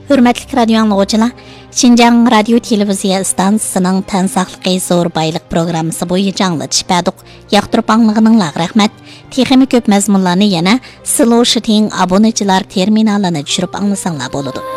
Hürmetlik radyo anlıqçılar, Şinjan Radio Televiziya stansiyasının Tansaxlıqı Zor Baylık programması boyunca anlatış bəduq. Yaxtırıp anlığınınla rəhmət. Teximi köp məzmunlarını yana Slow Shitting abonəçilər terminalını düşürüp anlasanlar boludu.